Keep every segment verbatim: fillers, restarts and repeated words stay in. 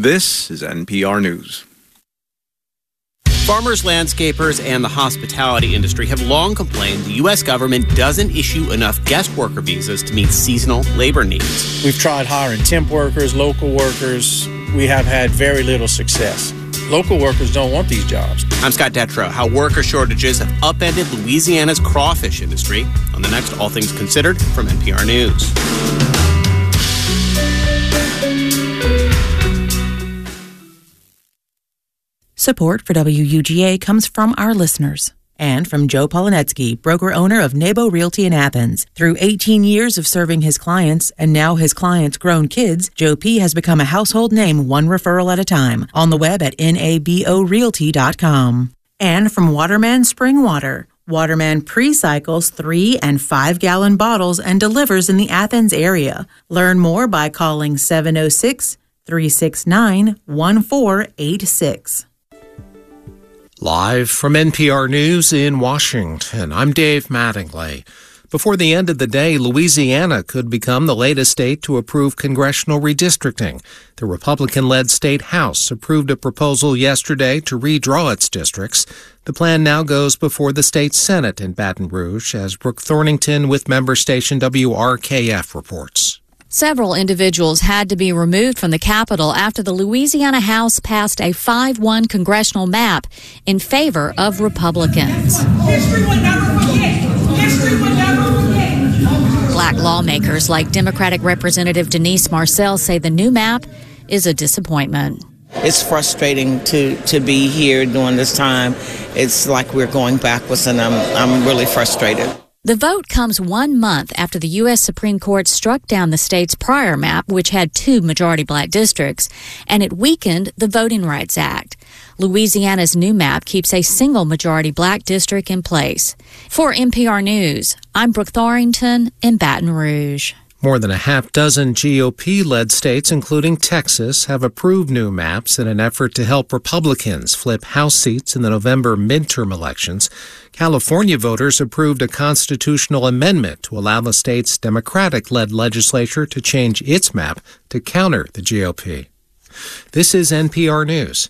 This is N P R News. Farmers, landscapers, and the hospitality industry have long complained the U S government doesn't issue enough guest worker visas to meet seasonal labor needs. We've tried hiring temp workers, local workers. We have had very little success. Local workers don't want these jobs. I'm Scott Detrow. How worker shortages have upended Louisiana's crawfish industry on the next All Things Considered from N P R News. Support for W U G A comes from our listeners and from Joe Polonetsky, broker-owner of Nebo Realty in Athens. Through eighteen years of serving his clients and now his clients' grown kids, Joe P. has become a household name one referral at a time on the web at nabo realty dot com. And from Waterman Spring Water. Waterman pre-cycles three- and five-gallon bottles and delivers in the Athens area. Learn more by calling seven oh six, three six nine, one four eight six. Live from N P R News in Washington, I'm Dave Mattingly. Before the end of the day, Louisiana could become the latest state to approve congressional redistricting. The Republican-led state House approved a proposal yesterday to redraw its districts. The plan now goes before the state Senate in Baton Rouge, as Brooke Thornington with member station W R K F reports. Several individuals had to be removed from the Capitol after the Louisiana House passed a five one congressional map in favor of Republicans. History will never forget. History will never forget. Black lawmakers like Democratic Representative Denise Marcel say the new map is a disappointment. It's frustrating to, to be here during this time. It's like we're going backwards, and I'm I'm really frustrated. The vote comes one month after the U S Supreme Court struck down the state's prior map, which had two majority black districts, and it weakened the Voting Rights Act. Louisiana's new map keeps a single majority black district in place. For N P R News, I'm Brooke Thornington in Baton Rouge. More than a half dozen G O P-led states, including Texas, have approved new maps in an effort to help Republicans flip House seats in the November midterm elections. California voters approved a constitutional amendment to allow the state's Democratic-led legislature to change its map to counter the G O P. This is N P R News.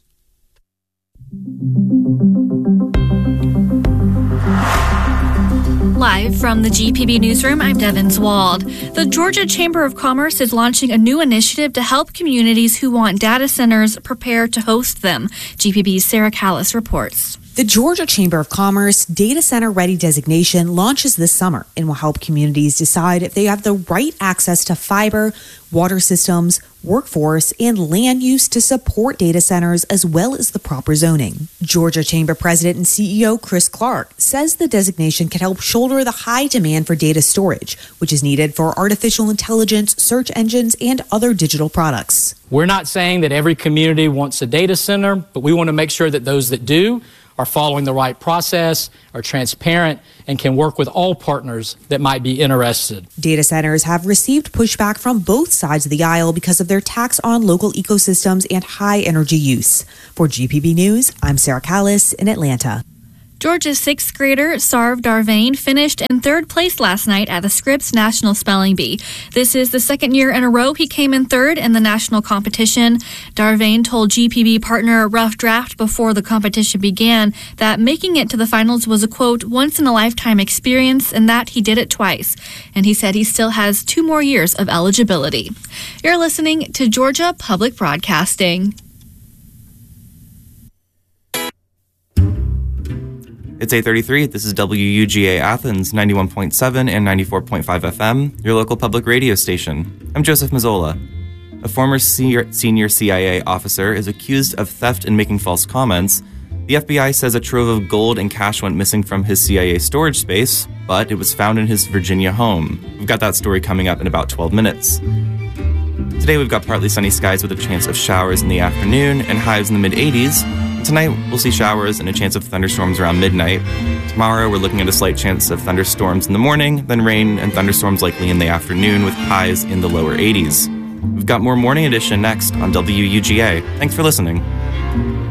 Live from the G P B Newsroom, I'm Devin Zwald. The Georgia Chamber of Commerce is launching a new initiative to help communities who want data centers prepare to host them. G P B's Sarah Callis reports. The Georgia Chamber of Commerce Data Center Ready designation launches this summer and will help communities decide if they have the right access to fiber, water systems, workforce, and land use to support data centers, as well as the proper zoning. Georgia Chamber President and C E O Chris Clark says the designation can help shoulder the high demand for data storage, which is needed for artificial intelligence, search engines, and other digital products. We're not saying that every community wants a data center, but we want to make sure that those that do are following the right process, are transparent, and can work with all partners that might be interested. Data centers have received pushback from both sides of the aisle because of their tax on local ecosystems and high energy use. For G P B News, I'm Sarah Callis in Atlanta. Georgia's sixth grader, Sarv Darvain, finished in third place last night at the Scripps National Spelling Bee. This is the second year in a row he came in third in the national competition. Darvain told G P B partner Rough Draft before the competition began that making it to the finals was a, quote, once-in-a-lifetime experience, and that he did it twice. And he said he still has two more years of eligibility. You're listening to Georgia Public Broadcasting. It's eight thirty-three. This is W U G A Athens, ninety-one point seven and ninety-four point five F M, your local public radio station. I'm Joseph Mazzola. A former senior, senior C I A officer is accused of theft and making false comments. The F B I says a trove of gold and cash went missing from his C I A storage space, but it was found in his Virginia home. We've got that story coming up in about twelve minutes. Today we've got partly sunny skies with a chance of showers in the afternoon and highs in the mid-eighties. Tonight, we'll see showers and a chance of thunderstorms around midnight. Tomorrow, we're looking at a slight chance of thunderstorms in the morning, then rain and thunderstorms likely in the afternoon with highs in the lower eighties. We've got more Morning Edition next on W U G A. Thanks for listening.